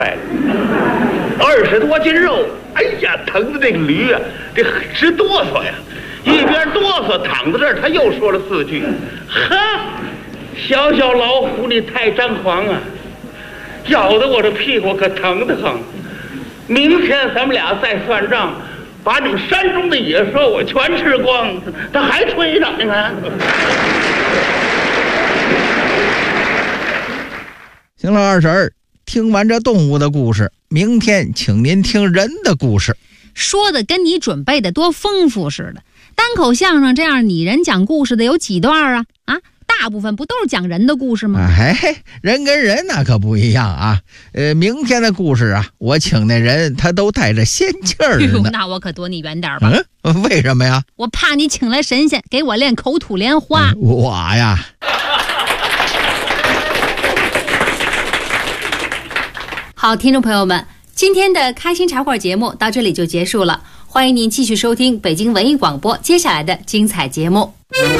20多斤肉，哎呀，疼的那个驴啊，这直哆嗦呀，一边哆嗦躺在这儿，他又说了4句：“哈，小小老虎你太张狂啊，咬得我这屁股可疼得很。明天咱们俩再算账，把你们山中的野兽我全吃光。”他还吹呢，你看。 行了，二婶儿，听完这动物的故事，明天请您听人的故事。 说的跟你准备的多丰富似的。单口相声这样拟人讲故事的有几段啊？大部分不都是讲人的故事吗？ 人跟人那可不一样啊。明天的故事啊，我请那人他都带着仙气儿呢。 那我可躲你远点吧。 为什么呀？ 我怕你请来神仙给我练口吐莲花。 我呀。 好，听众朋友们，今天的开心茶话节目到这里就结束了，欢迎您继续收听北京文艺广播接下来的精彩节目。